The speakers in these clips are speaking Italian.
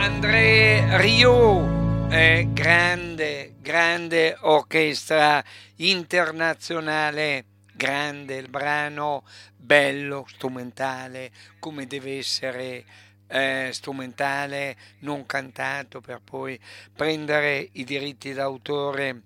André Rieu, grande orchestra internazionale, grande il brano, bello, strumentale, come deve essere strumentale, non cantato per poi prendere i diritti d'autore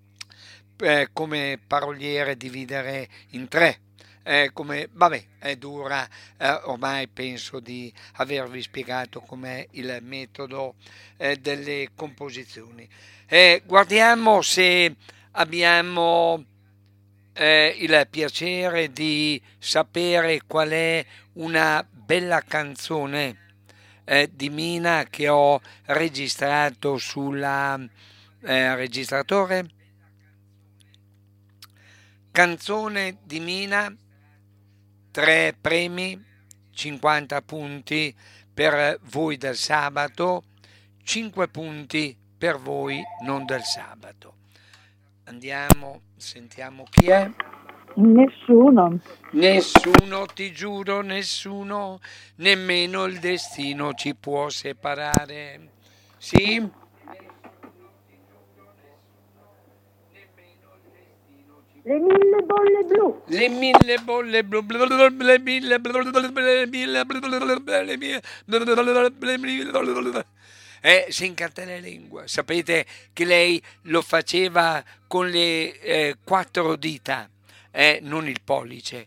come paroliere dividere in tre. Come, vabbè, è dura, ormai penso di avervi spiegato com'è il metodo delle composizioni. Guardiamo se abbiamo il piacere di sapere qual è una bella canzone di Mina che ho registrato sulla registratore. Canzone di Mina, 3 premi, 50 punti per voi del sabato, 5 punti per voi non del sabato. Andiamo, sentiamo chi è. Nessuno. Nessuno, ti giuro, nessuno, nemmeno il destino ci può separare. Sì? Le 1000 bolle blu. Le 1000 bolle blu, le 1000 si incanta la lingua. Sapete che lei lo faceva con le 4 dita, non il pollice.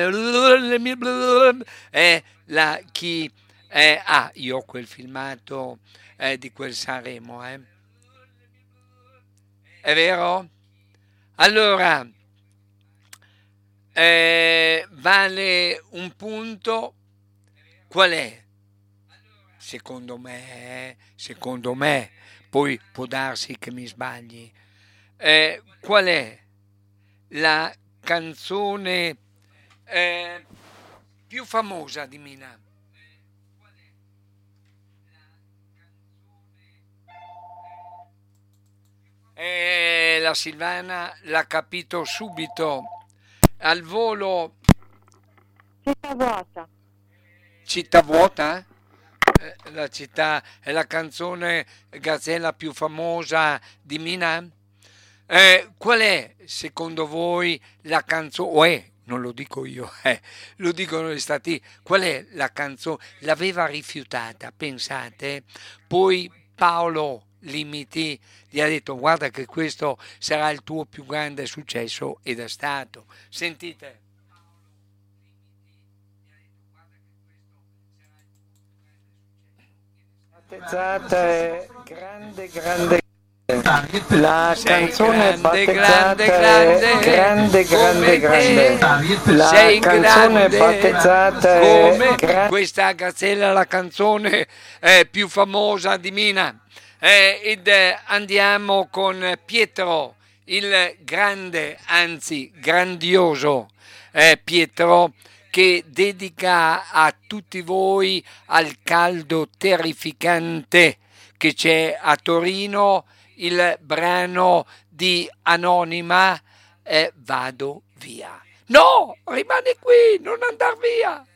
Chi io ho quel filmato di quel Sanremo, è vero? Allora, vale un punto. Qual è? Secondo me, poi può darsi che mi sbagli. Qual è la canzone più famosa di Mina? La Silvana l'ha capito subito. Al volo. Città vuota. Città vuota? La città è la canzone gazzella più famosa di Mina? Qual è secondo voi la canzone? Non lo dico io, lo dicono gli stati. Qual è la canzone? L'aveva rifiutata, pensate. Poi Paolo Limiti gli ha detto: guarda che questo sarà il tuo più grande successo, ed è stato. Sentite. Grande. La canzone battezzata è grande. La canzone battezzata è grande. Questa Gazzella è la canzone più famosa di Mina. Ed andiamo con Pietro, il grande, anzi grandioso Pietro, che dedica a tutti voi al caldo terrificante che c'è a Torino il brano di Anonima, Vado via. No, rimane qui, non andar via.